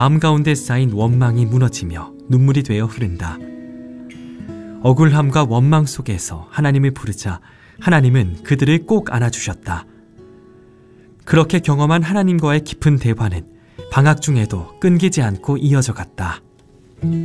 마음 가운데 쌓인 원망이 무너지며 눈물이 되어 흐른다. 억울함과 원망 속에서 하나님을 부르자 하나님은 그들을 꼭 안아주셨다. 그렇게 경험한 하나님과의 깊은 대화는 방학 중에도 끊기지 않고 이어져 갔다.